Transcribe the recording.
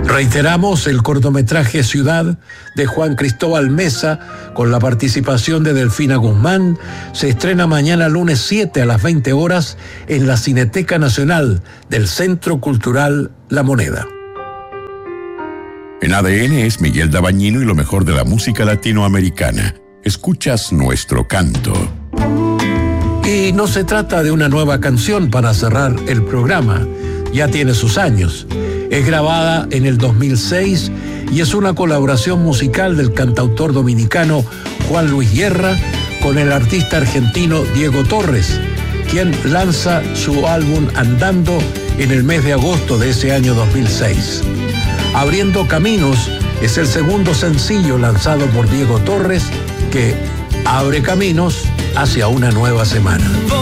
Reiteramos, el cortometraje Ciudad de Juan Cristóbal Mesa, con la participación de Delfina Guzmán, se estrena mañana lunes 7 a las 20 horas en la Cineteca Nacional del Centro Cultural La Moneda. En ADN es Miguel Dabañino y lo mejor de la música latinoamericana. Escuchas Nuestro Canto. Y no se trata de una nueva canción para cerrar el programa, ya tiene sus años. Es grabada en el 2006 y es una colaboración musical del cantautor dominicano Juan Luis Guerra con el artista argentino Diego Torres, quien lanza su álbum Andando en el mes de agosto de ese año 2006. Abriendo Caminos es el segundo sencillo lanzado por Diego Torres, que abre caminos hacia una nueva semana.